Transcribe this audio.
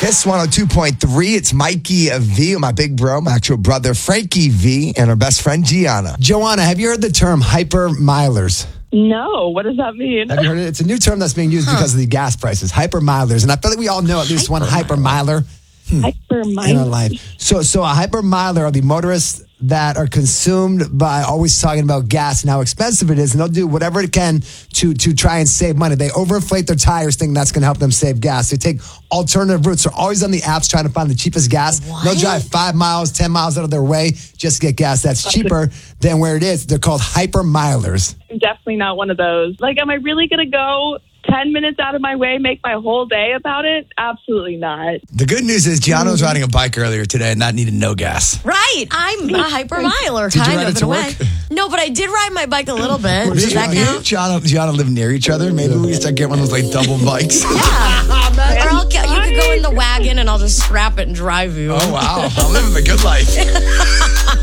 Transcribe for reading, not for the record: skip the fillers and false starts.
Kiss 102.3. It's Mikey V, my big bro, my actual brother, Frankie V, and our best friend, Gianna. Joanna, have you heard the term hyper-milers? No, what does that mean? Have you heard it? It's a new term that's being used because of the gas prices. Hyper-milers. And I feel like we all know at least one hyper-miler in our life. So a hyper-miler are the motorists that are consumed by always talking about gas and how expensive it is, and they'll do whatever it can to try and save money. They overinflate their tires thinking that's going to help them save gas. They take alternative routes. They're always on the apps trying to find the cheapest gas. What? They'll drive 5 miles, 10 miles out of their way just to get gas that's cheaper than where it is. They're called hyper-milers. I'm definitely not one of those. Like, am I really going to go 10 minutes out of my way, make my whole day about it? Absolutely not. The good news is Gianna was riding a bike earlier today, and that needed no gas. Right. I'm a hyper-miler, Did you kind ride of, it in to a way. work? No, but I did ride my bike a little bit. Does that Me and count? Gianna live near each other. Maybe we start getting one of those like double bikes. Yeah. Or you could go in the wagon and I'll just strap it and drive you. Oh, wow. I'm living the good life.